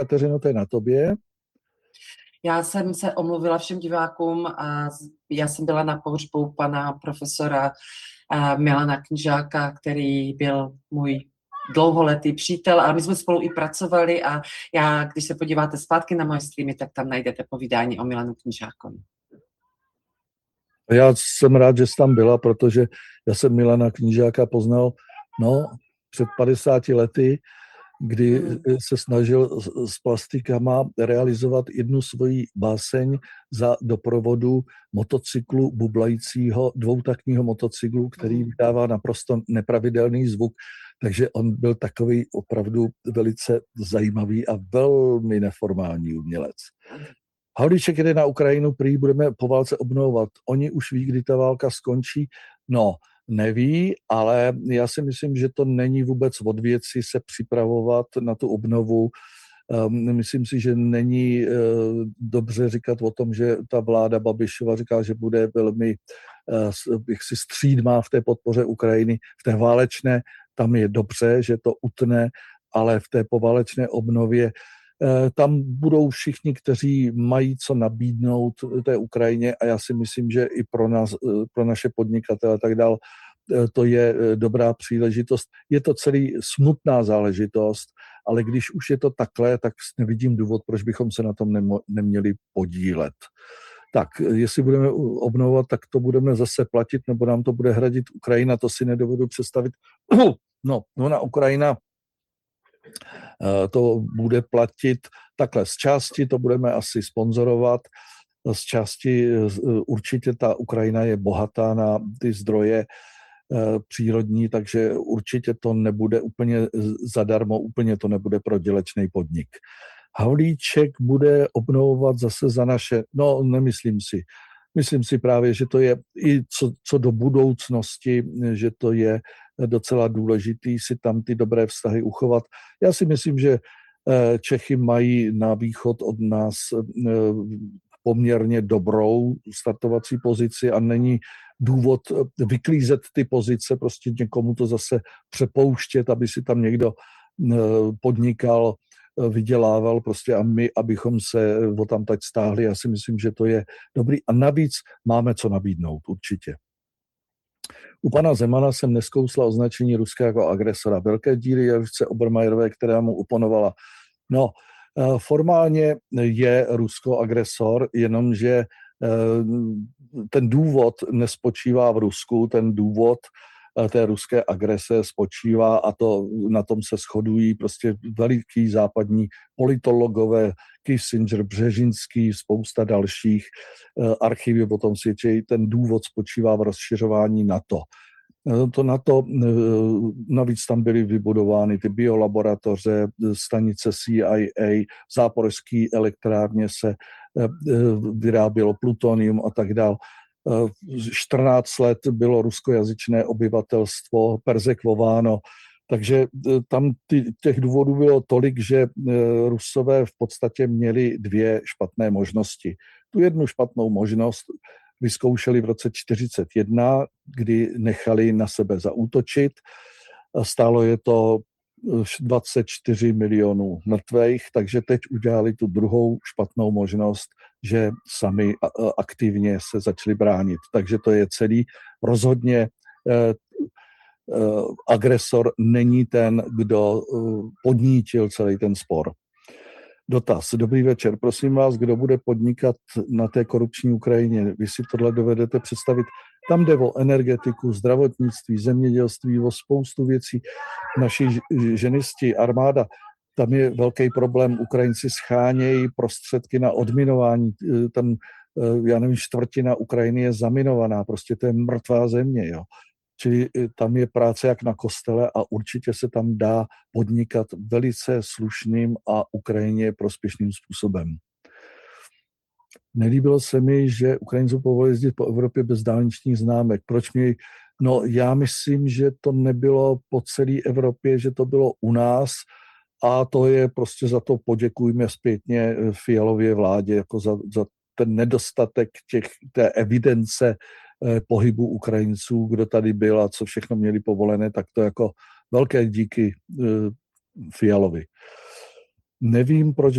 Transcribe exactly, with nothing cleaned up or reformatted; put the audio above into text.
Kateřino, to je na tobě. Já jsem se omluvila všem divákům a já jsem byla na pohřbu pana profesora Milana Knížáka, který byl můj dlouholetý přítel, a my jsme spolu i pracovali a já, když se podíváte zpátky na moje streamy, tak tam najdete povídání o Milanu Knížákovi. Já jsem rád, že jsi tam byla, protože já jsem Milana Knížáka poznal no, před padesáti lety, kdy Hmm. se snažil s plastikama realizovat jednu svoji báseň za doprovodu motocyklu bublajícího, dvoutaktního motocyklu, který vydává naprosto nepravidelný zvuk. Takže on byl takový opravdu velice zajímavý a velmi neformální umělec. Havlíček jede na Ukrajinu, prý budeme po válce obnovovat. Oni už ví, kdy ta válka skončí. No, neví, ale já si myslím, že to není vůbec od věci se připravovat na tu obnovu. Myslím si, že není dobře říkat o tom, že ta vláda Babišova říká, že bude velmi jaksi střídmá v té podpoře Ukrajiny. V té válečné tam je dobře, že to utne, ale v té poválečné obnově tam budou všichni, kteří mají co nabídnout té Ukrajině, a já si myslím, že i pro nás, pro naše podnikatele a tak dále, to je dobrá příležitost. Je to celý smutná záležitost, ale když už je to takhle, tak nevidím důvod, proč bychom se na tom neměli podílet. Tak, jestli budeme obnovovat, tak to budeme zase platit, nebo nám to bude hradit Ukrajina, to si nedovedu představit. No, no na Ukrajina to bude platit takhle. Z části to budeme asi sponzorovat, z části určitě ta Ukrajina je bohatá na ty zdroje přírodní, takže určitě to nebude úplně zadarmo, úplně to nebude prodělečný podnik. Havlíček bude obnovovat zase za naše, no nemyslím si. Myslím si právě, že to je i co, co do budoucnosti, že to je docela důležitý si tam ty dobré vztahy uchovat. Já si myslím, že Čechy mají na východ od nás poměrně dobrou startovací pozici a není důvod vyklízet ty pozice, prostě někomu to zase přepouštět, aby si tam někdo podnikal, vydělával prostě a my, abychom se o tam teď stáhli. Já si myslím, že to je dobrý a navíc máme co nabídnout určitě. U pana Zemana jsem neskousla označení Ruska jako agresora. Velké díry Jarušce Obermajerové, která mu oponovala. No, formálně je Rusko agresor, jenomže ten důvod nespočívá v Rusku, ten důvod té ruské agrese spočívá, a to na tom se shodují prostě veliký západní politologové, Kissinger, Břežinský, spousta dalších archivy o tom svědčí. Ten důvod spočívá v rozšiřování NATO. To NATO, navíc tam byly vybudovány ty biolaboratoře, stanice C I A, v záporožské elektrárně se vyrábělo plutonium a tak dále. čtrnáct let bylo ruskojazyčné obyvatelstvo perzekvováno, takže tam ty, těch důvodů bylo tolik, že Rusové v podstatě měli dvě špatné možnosti. Tu jednu špatnou možnost vyzkoušeli v roce čtyřicet jedna, kdy nechali na sebe zaútočit. Stálo je to dvacet čtyři milionů mrtvých, takže teď udělali tu druhou špatnou možnost, že sami aktivně se začali bránit. Takže to je celý. Rozhodně eh, eh, agresor není ten, kdo eh, podnítil celý ten spor. Dotaz. Dobrý večer. Prosím vás, kdo bude podnikat na té korupční Ukrajině? Vy si tohle dovedete představit? Tam jde o energetiku, zdravotnictví, zemědělství, o spoustu věcí. Naši ženisti, armáda, tam je velký problém. Ukrajinci schánějí prostředky na odminování. Tam, já nevím, čtvrtina Ukrajiny je zaminovaná. Prostě to je mrtvá země, jo. Čili tam je práce jak na kostele a určitě se tam dá podnikat velice slušným a Ukrajině prospěšným způsobem. Nelíbilo se mi, že Ukrajincům povolili jezdit po Evropě bez dálničních známek. Proč mi? No, já myslím, že to nebylo po celé Evropě, že to bylo u nás, a to je prostě za to poděkujme zpětně Fialově vládě, jako za, za ten nedostatek těch, té evidence pohybu Ukrajinců, kdo tady byl a co všechno měli povolené, tak to jako velké díky Fialovi. Nevím, proč